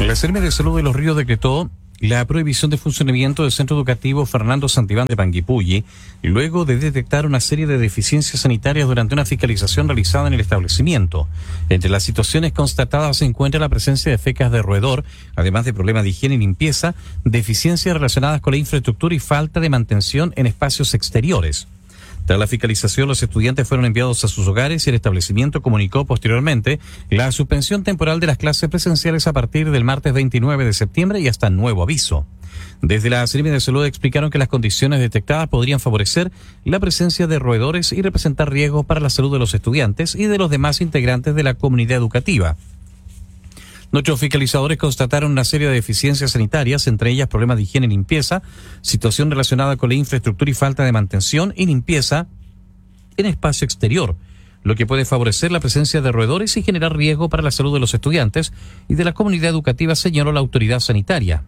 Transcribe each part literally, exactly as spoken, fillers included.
La Seremi de Salud de Los Ríos decretó la prohibición de funcionamiento del Centro Educativo Fernando Santibán de Panguipulli, luego de detectar una serie de deficiencias sanitarias durante una fiscalización realizada en el establecimiento. Entre las situaciones constatadas se encuentra la presencia de fecas de roedor, además de problemas de higiene y limpieza, deficiencias relacionadas con la infraestructura y falta de mantención en espacios exteriores. Tras la fiscalización, los estudiantes fueron enviados a sus hogares y el establecimiento comunicó posteriormente la suspensión temporal de las clases presenciales a partir del martes veintinueve de septiembre y hasta nuevo aviso. Desde la Seremi de Salud explicaron que las condiciones detectadas podrían favorecer la presencia de roedores y representar riesgos para la salud de los estudiantes y de los demás integrantes de la comunidad educativa. Nuestros fiscalizadores constataron una serie de deficiencias sanitarias, entre ellas problemas de higiene y limpieza, situación relacionada con la infraestructura y falta de mantención y limpieza en espacio exterior, lo que puede favorecer la presencia de roedores y generar riesgo para la salud de los estudiantes y de la comunidad educativa, señaló la autoridad sanitaria.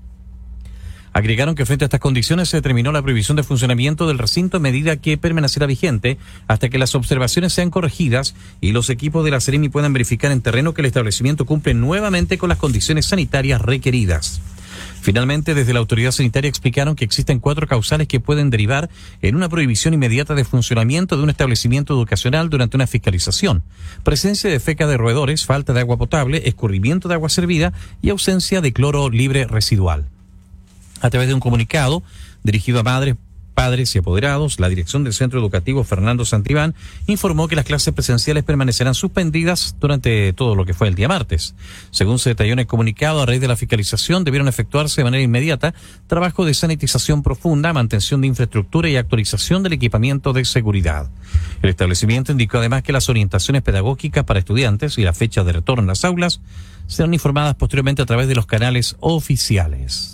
Agregaron que frente a estas condiciones se determinó la prohibición de funcionamiento del recinto, medida que permanecerá vigente hasta que las observaciones sean corregidas y los equipos de la Seremi puedan verificar en terreno que el establecimiento cumple nuevamente con las condiciones sanitarias requeridas. Finalmente, desde la autoridad sanitaria explicaron que existen cuatro causales que pueden derivar en una prohibición inmediata de funcionamiento de un establecimiento educacional durante una fiscalización: presencia de feca de roedores, falta de agua potable, escurrimiento de agua servida y ausencia de cloro libre residual. A través de un comunicado dirigido a madres, padres y apoderados, la dirección del Centro Educativo Fernando Santibán informó que las clases presenciales permanecerán suspendidas durante todo lo que fue el día martes. Según se detalló en el comunicado, a raíz de la fiscalización debieron efectuarse de manera inmediata trabajo de sanitización profunda, mantención de infraestructura y actualización del equipamiento de seguridad. El establecimiento indicó además que las orientaciones pedagógicas para estudiantes y la fecha de retorno a las aulas serán informadas posteriormente a través de los canales oficiales.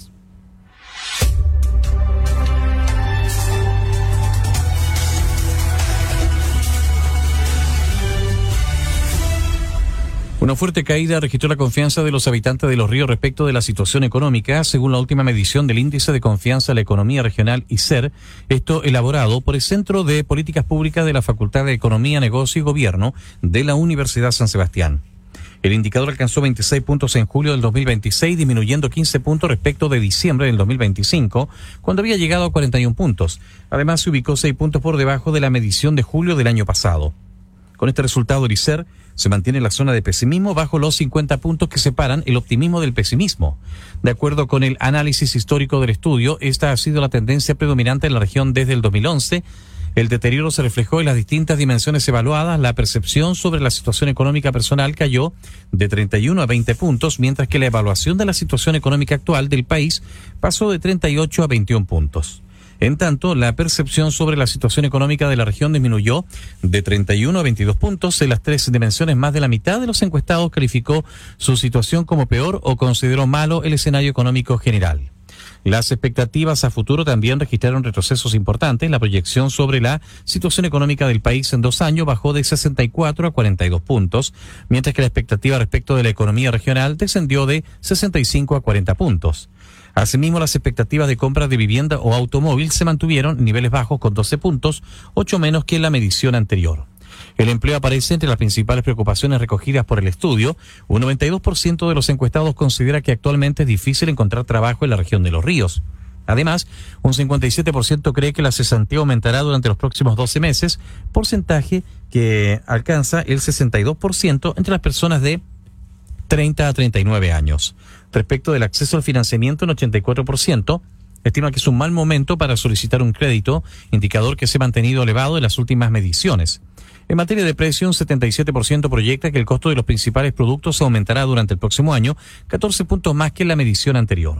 Una fuerte caída registró la confianza de los habitantes de Los Ríos respecto de la situación económica, según la última medición del Índice de Confianza de la Economía Regional I C E R, esto elaborado por el Centro de Políticas Públicas de la Facultad de Economía, Negocio y Gobierno de la Universidad San Sebastián. El indicador alcanzó veintiséis puntos en julio del dos mil veintiséis, disminuyendo quince puntos respecto de diciembre del dos mil veinticinco, cuando había llegado a cuarenta y un puntos. Además, se ubicó seis puntos por debajo de la medición de julio del año pasado. Con este resultado, el I C E R se mantiene en la zona de pesimismo bajo los cincuenta puntos que separan el optimismo del pesimismo. De acuerdo con el análisis histórico del estudio, esta ha sido la tendencia predominante en la región desde el dos mil once. El deterioro se reflejó en las distintas dimensiones evaluadas. La percepción sobre la situación económica personal cayó de treinta y uno a veinte puntos, mientras que la evaluación de la situación económica actual del país pasó de treinta y ocho a veintiún puntos. En tanto, la percepción sobre la situación económica de la región disminuyó de treinta y uno a veintidós puntos. En las tres dimensiones, más de la mitad de los encuestados calificó su situación como peor o consideró malo el escenario económico general. Las expectativas a futuro también registraron retrocesos importantes. La proyección sobre la situación económica del país en dos años bajó de sesenta y cuatro a cuarenta y dos puntos, mientras que la expectativa respecto de la economía regional descendió de sesenta y cinco a cuarenta puntos. Asimismo, las expectativas de compra de vivienda o automóvil se mantuvieron en niveles bajos con doce puntos, ocho menos que en la medición anterior. El empleo aparece entre las principales preocupaciones recogidas por el estudio. Un noventa y dos por ciento de los encuestados considera que actualmente es difícil encontrar trabajo en la región de Los Ríos. Además, un cincuenta y siete por ciento cree que la cesantía aumentará durante los próximos doce meses, porcentaje que alcanza el sesenta y dos por ciento entre las personas de treinta a treinta y nueve años. Respecto del acceso al financiamiento, un ochenta y cuatro por ciento estima que es un mal momento para solicitar un crédito, indicador que se ha mantenido elevado en las últimas mediciones. En materia de precio, un setenta y siete por ciento proyecta que el costo de los principales productos aumentará durante el próximo año, catorce puntos más que en la medición anterior.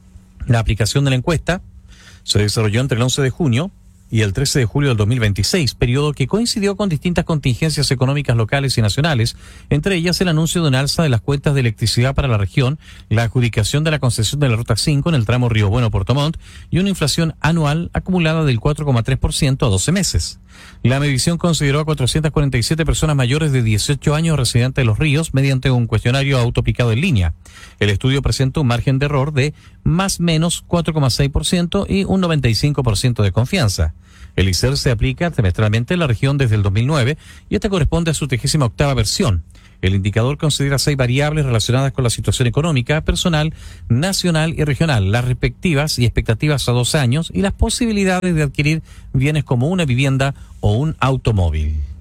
La aplicación de la encuesta se desarrolló entre el once de junio y el trece de julio del dos mil veintiséis, periodo que coincidió con distintas contingencias económicas locales y nacionales, entre ellas el anuncio de un alza de las cuentas de electricidad para la región, la adjudicación de la concesión de la Ruta cinco en el tramo Río Bueno-Puerto Montt y una inflación anual acumulada del cuatro coma tres por ciento a doce meses. La medición consideró a cuatrocientas cuarenta y siete personas mayores de dieciocho años residentes de Los Ríos mediante un cuestionario autoaplicado en línea. El estudio presenta un margen de error de más menos cuatro coma seis por ciento y un noventa y cinco por ciento de confianza. El I C E R se aplica trimestralmente en la región desde el dos mil nueve y esta corresponde a su trigésima octava versión. El indicador considera seis variables relacionadas con la situación económica, personal, nacional y regional, las respectivas y expectativas a dos años y las posibilidades de adquirir bienes como una vivienda o un automóvil.